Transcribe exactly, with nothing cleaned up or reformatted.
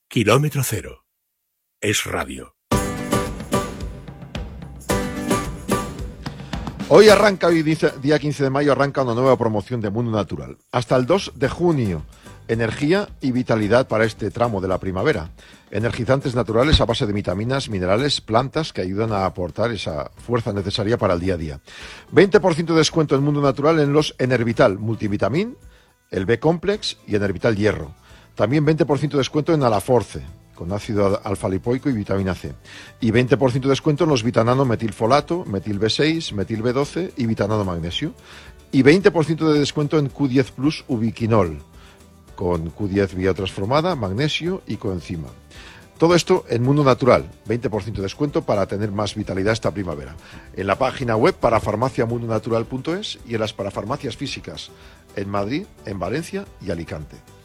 Kilómetro Cero. Es radio. Hoy arranca, hoy dice, día quince de mayo, arranca una nueva promoción de Mundo Natural. Hasta el dos de junio, energía y vitalidad para este tramo de la primavera. Energizantes naturales a base de vitaminas, minerales, plantas que ayudan a aportar esa fuerza necesaria para el día a día. veinte por ciento de descuento en Mundo Natural en los Enervital Multivitamin, el B-Complex y Enervital Hierro. También veinte por ciento de descuento en Alaforce, con ácido alfa-lipoico y vitamina C. Y veinte por ciento de descuento en los Vitanano metilfolato, metil B seis, metil B doce y Vitanano magnesio. Y veinte por ciento de descuento en Q diez Plus ubiquinol, con Q diez biotransformada, magnesio y coenzima. Todo esto en Mundo Natural, veinte por ciento de descuento para tener más vitalidad esta primavera. En la página web parafarmaciamundonatural punto es y en las parafarmacias físicas en Madrid, en Valencia y Alicante.